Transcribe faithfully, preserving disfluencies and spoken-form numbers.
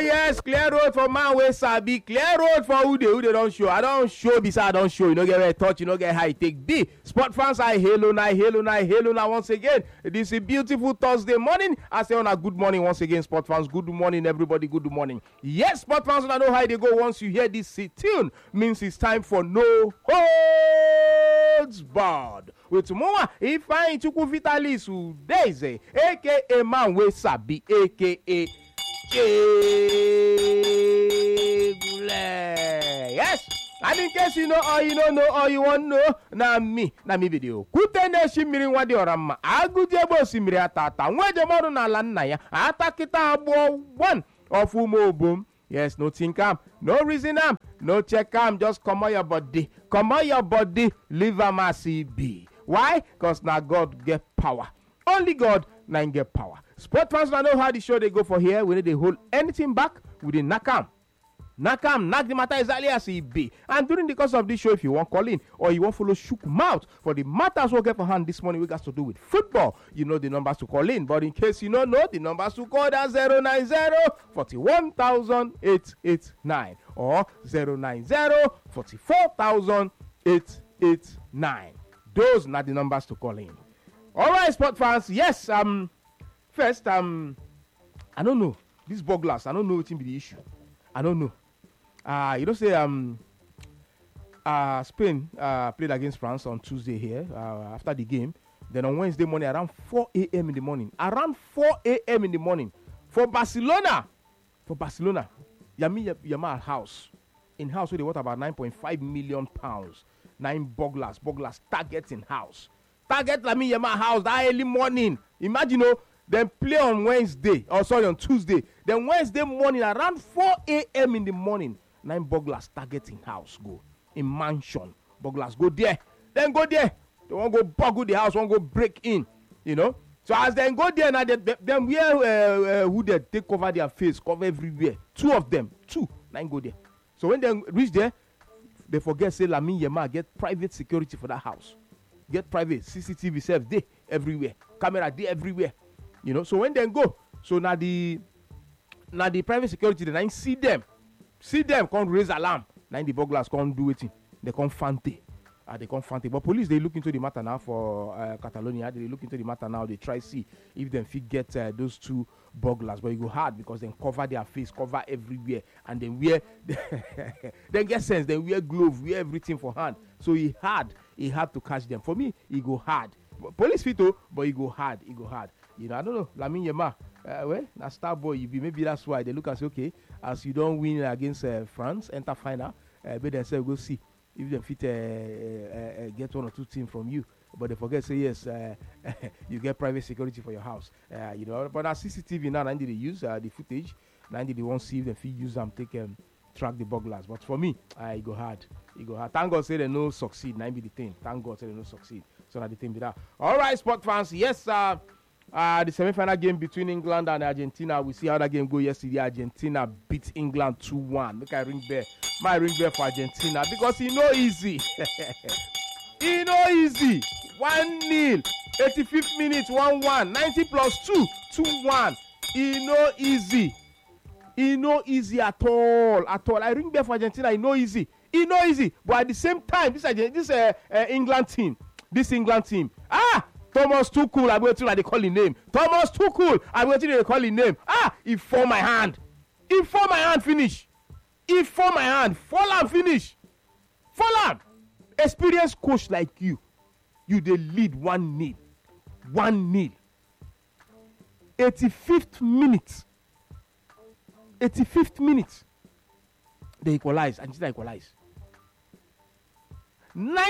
yes, clear road for man wey sabi, clear road for who dey who dey don show. I don show beside I don show. You no get where touch, you no get how it take be. Sport fans, I hail una, hail una, hail una once again. This is a beautiful Thursday morning. I say on a good morning once again, sport fans. Good morning, everybody. Good morning. Yes, sport fans, I know how they go. Once you hear this tune, means it's time for no holds barred. With Moa, if I Chukwu Vitalis Udeze, aka man wey sabi, aka yes, and in case you know or you don't know or you want to know, na me, na me video. Kutene shimiri wadi orama, agudebo simiri atata, weje moru na lanna ya, atakita abo one of umo boom. Yes, no think am, no reason am, no check am, just come on your body, come on your body, leave am as e be. Why? Because now God get power. Only God now get power. Sport fans now know how the show they go for here. We need to hold anything back, we dey knock am. Knock am, knock the matter exactly as it be. And during the course of this show, if you want call in or you want follow shook mouth for the matters we'll get for hand this morning, we got to do with football. You know the numbers to call in. But in case you don't know, the numbers to call are zero nine zero, four one thousand, eight eight nine or zero nine zero, four four thousand, eight eight nine. Those are the numbers to call in. All right, sport fans. Yes, um, first, um, I don't know. This bugglers, I don't know what will be the issue. I don't know. Uh, you don't say um, uh, Spain uh, played against France on Tuesday here uh, after the game. Then on Wednesday morning, around four a.m. in the morning, around four a.m. in the morning, for Barcelona, for Barcelona, Yami Yamal house, in house where they worth about nine point five million pounds. Nine bugglers, bugglers targets in house. Target Lamine Yamal house that early morning. Imagine, you know, then play on Wednesday, or sorry, on Tuesday. Then Wednesday morning, around four a.m. in the morning, nine bugglers target in house go. In mansion, bugglers go there. Then go there. They won't go buggle the house, won't go break in, you know. So as they go there, now they, they, them where uh, uh, who they take cover their face, cover everywhere. Two of them, two, nine go there. So when they reach there, they forget say Lamine Yamal get private security for that house. Get private C C T V self there everywhere. Camera there everywhere. You know, so when they go, so now the now the private security, they see them. See them can't raise alarm. Now the bugglers can't do it. They can't fante. Uh, they can't fante. But police, they look into the matter now for uh, Catalonia. They look into the matter now. They try see if they fit get uh, those two bugglers. But it go hard because they cover their face, cover everywhere. And then wear, then get sense. They wear glove, wear everything for hand. So he hard. He hard to catch them. For me, he go hard. Police fit too, but he go hard. He go hard. You know, I don't know. Lamine Yamal, uh, well, na star boy you be. Maybe that's why they look and say, okay, as you don't win against uh, France, enter final, uh, but then say go see if they fit uh, uh, uh, get one or two teams from you. But they forget say yes, uh, you get private security for your house. Uh, you know, but as C C T V now, ninety they use uh, the footage. ninety they won't see if they fit use them take um, track the bugglers. But for me, uh, it go hard. It go hard. Thank God say they no succeed. Nine be the thing. Thank God say they no succeed. So that the thing be that. All right, sport fans. Yes, uh, uh, the semi-final game between England and Argentina. We see how that game go yesterday. Argentina beat England two one. Make I ring bell. My ring bell for Argentina because he no easy. He no easy. one nil. eighty-fifth minute, one one. ninety plus two, two one. He no easy. He no easy at all. At all. I ring bell for Argentina. He no easy. He no easy. But at the same time, this this uh, uh, England team, this England team, ah, Thomas Tuchel, I'm waiting like they call his name. Thomas Tuchel, I'm waiting they call his name. Ah, he fall my hand. He fall my hand finish. He fall my hand. Fall and finish. Fall and. Experienced coach like you, you they lead one nil. One nil. eighty-fifth minute. eighty-fifth minute. They equalize. Argentina equalize. Nine